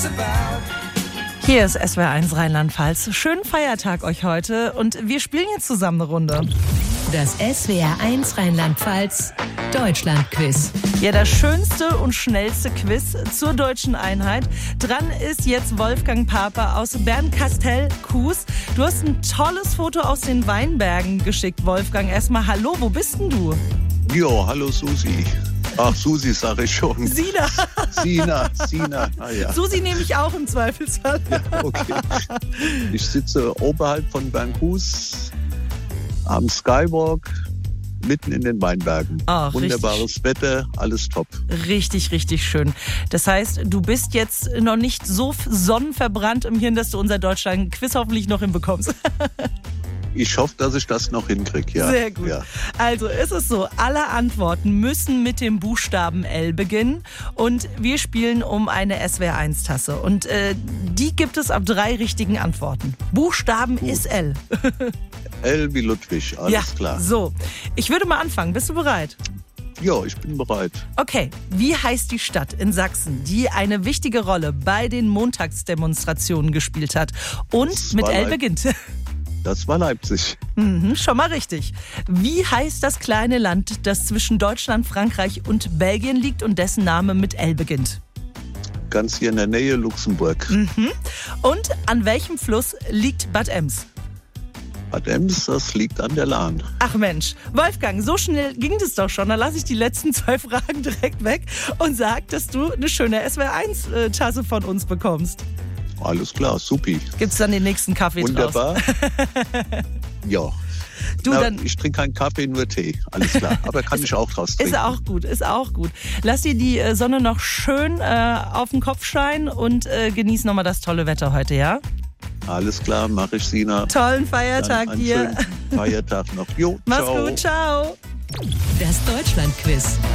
Hier ist SWR1 Rheinland-Pfalz. Schönen Feiertag euch heute und wir spielen jetzt zusammen eine Runde. Das SWR1 Rheinland-Pfalz Deutschland-Quiz. Ja, das schönste und schnellste Quiz zur deutschen Einheit. Dran ist jetzt Wolfgang Pape aus Bernkastel-Kues. Du hast ein tolles Foto aus den Weinbergen geschickt, Wolfgang. Erstmal hallo, wo bist denn du? Jo, hallo Susi. Ach, Susi sage ich schon. Sina. Sina. Ah, ja. Susi nehme ich auch im Zweifelsfall. Ja, okay. Ich sitze oberhalb von Bernkastel am Skywalk, mitten in den Weinbergen. Ach, wunderbares Wetter, alles top. Richtig, richtig schön. Das heißt, du bist jetzt noch nicht so sonnenverbrannt im Hirn, dass du unser Deutschland-Quiz hoffentlich noch hinbekommst. Ich hoffe, dass ich das noch hinkriege, ja. Sehr gut. Ja. Also ist es so, alle Antworten müssen mit dem Buchstaben L beginnen und wir spielen um eine SWR1-Tasse. Und die gibt es ab 3 richtigen Antworten. Buchstaben ist L. L wie Ludwig, alles klar. So, ich würde mal anfangen. Bist du bereit? Ja, ich bin bereit. Okay, wie heißt die Stadt in Sachsen, die eine wichtige Rolle bei den Montagsdemonstrationen gespielt hat und mit L beginnt? Das war Leipzig. Schon mal richtig. Wie heißt das kleine Land, das zwischen Deutschland, Frankreich und Belgien liegt und dessen Name mit L beginnt? Ganz hier in der Nähe Luxemburg. Und an welchem Fluss liegt Bad Ems? Bad Ems, das liegt an der Lahn. Ach Mensch, Wolfgang, so schnell ging das doch schon. Dann lasse ich die letzten 2 Fragen direkt weg und sag, dass du eine schöne SWR1-Tasse von uns bekommst. Alles klar, supi. Gibt's dann den nächsten Kaffee Wunderbar. draus? Ja. Ich trinke keinen Kaffee, nur Tee. Alles klar. Aber kann ich auch draus trinken. Ist auch gut. Lass dir die Sonne noch schön auf den Kopf scheinen und genieß nochmal das tolle Wetter heute, ja? Alles klar, mache ich, Sina. Tollen Feiertag einen dir. Schönen Feiertag noch. Jo, Mach's ciao. gut, ciao. Das Deutschland-Quiz.